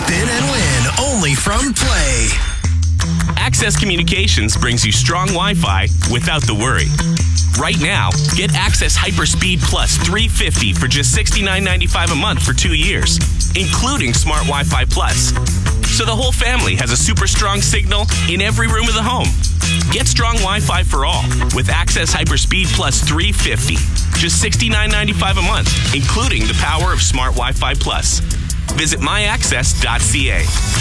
Spin and win only from Play. Access Communications brings you strong Wi-Fi without the worry. Right now, get Access Hyperspeed Plus 350 for just $69.95 a month for 2 years, including Smart Wi-Fi Plus. So the whole family has a super strong signal in every room of the home. Get strong Wi-Fi for all with Access Hyperspeed Plus 350. Just $69.95 a month, including the power of Smart Wi-Fi Plus. Visit myaccess.ca.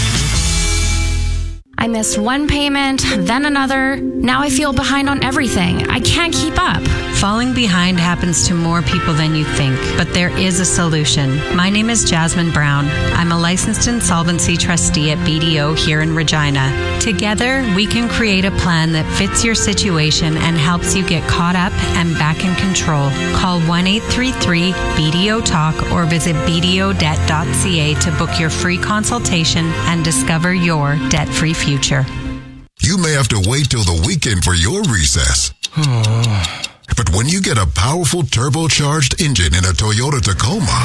I missed one payment, then another. Now I feel behind on everything. I can't keep up. Falling behind happens to more people than you think, but there is a solution. My name is Jasmine Brown. I'm a licensed insolvency trustee at BDO here in Regina. Together, we can create a plan that fits your situation and helps you get caught up and back in control. Call 1-833-BDO-TALK or visit bdodebt.ca to book your free consultation and discover your debt-free future. You may have to wait till the weekend for your recess. But when you get a powerful turbocharged engine in a Toyota Tacoma,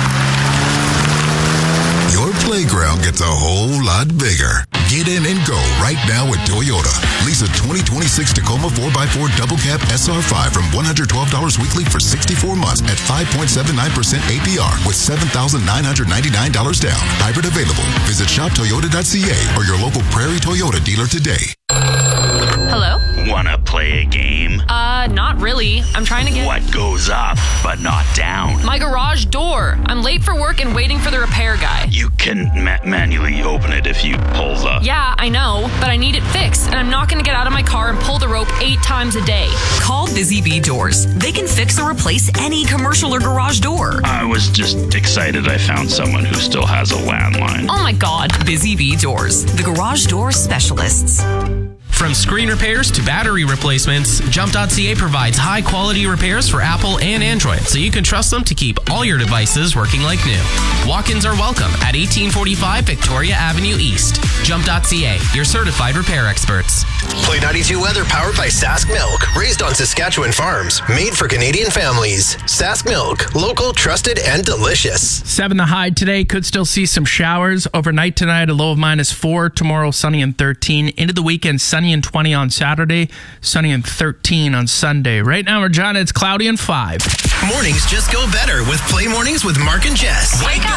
your playground gets a whole lot bigger. Get in and go right now at Toyota. Lease a 2026 Tacoma 4x4 Double Cab SR5 from $112 weekly for 64 months at 5.79% APR with $7,999 down. Hybrid available. Visit shoptoyota.ca or your local Prairie Toyota dealer today. Hello? Wanna play a game? Not really. I'm trying to get... What goes up, but not down? My garage door. I'm late for work and waiting for the repair guy. You can manually open it if you pull the... Yeah, I know, but I need it fixed, and I'm not going to get out of my car and pull the rope 8 times a day. Call Busy Bee Doors. They can fix or replace any commercial or garage door. I was just excited I found someone who still has a landline. Oh my God. Busy Bee Doors, the garage door specialists. From screen repairs to battery replacements, Jump.ca provides high-quality repairs for Apple and Android, so you can trust them to keep all your devices working like new. Walk-ins are welcome at 1845 Victoria Avenue East. Jump.ca, your certified repair experts. Play 92 weather powered by Sask Milk. Raised on Saskatchewan farms. Made for Canadian families. Sask Milk. Local, trusted, and delicious. 7 the high today. Could still see some showers. Overnight tonight, a low of -4. Tomorrow, sunny and 13. Into the weekend, sunny and 20 on Saturday. Sunny and 13 on Sunday. Right now, Regina, it's cloudy and 5. Mornings just go better with Play Mornings with Mark and Jess. Wake up.